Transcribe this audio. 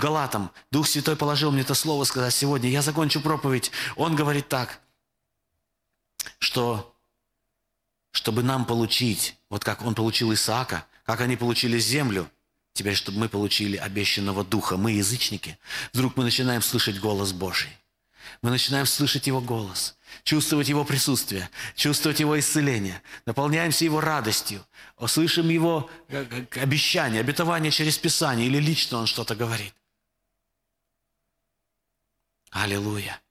Галатам. Дух Святой положил мне это слово сказать сегодня. Я закончу проповедь. Он говорит так, что чтобы нам получить, вот как он получил Исаака, как они получили землю, теперь, чтобы мы получили обещанного Духа, мы, язычники, вдруг мы начинаем слышать голос Божий. Мы начинаем слышать Его голос, чувствовать Его присутствие, чувствовать Его исцеление, наполняемся Его радостью, слышим Его обещания, обетования через Писание или лично Он что-то говорит. Аллилуйя!